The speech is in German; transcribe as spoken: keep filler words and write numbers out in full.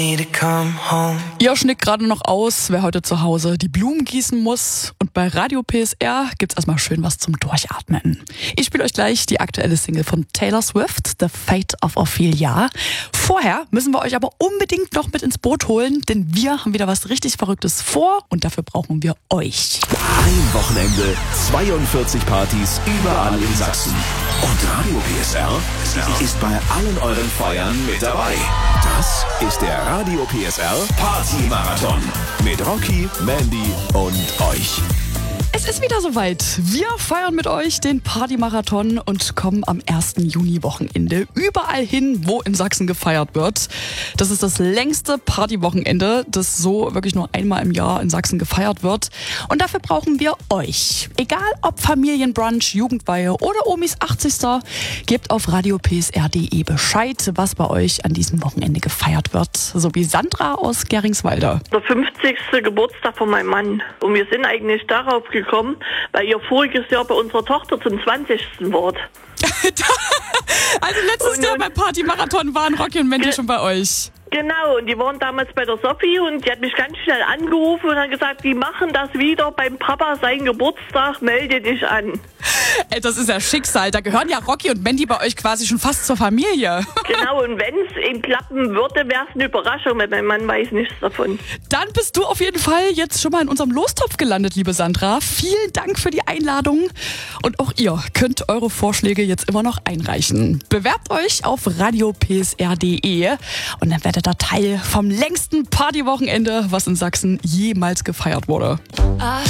Ihr schnickt gerade noch aus, wer heute zu Hause die Blumen gießen muss. Und bei Radio P S R gibt's erstmal schön was zum Durchatmen. Ich spiele euch gleich die aktuelle Single von Taylor Swift, The Fate of Ophelia. Vorher müssen wir euch aber unbedingt noch mit ins Boot holen, denn wir haben wieder was richtig Verrücktes vor und dafür brauchen wir euch. Ein Wochenende, zweiundvierzig Partys überall in Sachsen. Und Radio P S R ist bei allen euren Feiern mit dabei. Das ist der Radio P S R Party Marathon mit Rocky, Mandy und euch. Es ist wieder soweit. Wir feiern mit euch den Party-Marathon und kommen am ersten Juni-Wochenende überall hin, wo in Sachsen gefeiert wird. Das ist das längste Party-Wochenende, das so wirklich nur einmal im Jahr in Sachsen gefeiert wird. Und dafür brauchen wir euch. Egal ob Familienbrunch, Jugendweihe oder Omis achtzigster Gebt auf radio p s r punkt d e Bescheid, was bei euch an diesem Wochenende gefeiert wird. So wie Sandra aus Geringswalde. Der fünfzigste Geburtstag von meinem Mann. Und wir sind eigentlich darauf gekommen, weil ihr voriges Jahr bei unserer Tochter zum zwanzigsten wart. Also letztes und, Jahr beim Party-Marathon waren Rocky und Mandy schon bei euch. Genau, und die waren damals bei der Sophie und die hat mich ganz schnell angerufen und hat gesagt, die machen das wieder beim Papa seinen Geburtstag, melde dich an. Ey, das ist ja Schicksal, da gehören ja Rocky und Mandy bei euch quasi schon fast zur Familie. Genau, und wenn es eben klappen würde, wäre es eine Überraschung, weil mein Mann weiß nichts davon. Dann bist du auf jeden Fall jetzt schon mal in unserem Lostopf gelandet, liebe Sandra. Vielen Dank für die Einladung und auch ihr könnt eure Vorschläge jetzt immer noch einreichen. Bewerbt euch auf radio p s r punkt d e und dann werdet ihr Teil vom längsten Partywochenende, was in Sachsen jemals gefeiert wurde. I